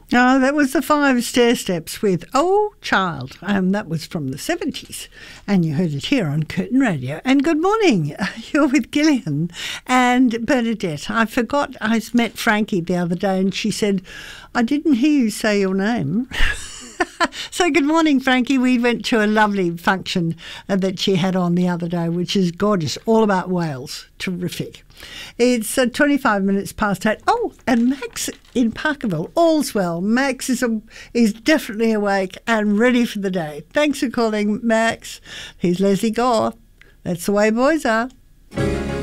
Oh, that was the Five Stair Steps with Oh Child. That was from the 70s. And you heard it here on Curtin Radio. And good morning. You're with Gillian and Bernadette. I forgot I met Frankie the other day and she said, I didn't hear you say your name. So good morning, Frankie. We went to a lovely function that she had on the other day, which is gorgeous, all about Wales. Terrific. It's 25 minutes past 8. Oh, and Max in Parkerville, all's well. Max is definitely awake and ready for the day. Thanks for calling, Max. Here's Leslie Gore. That's the way boys are.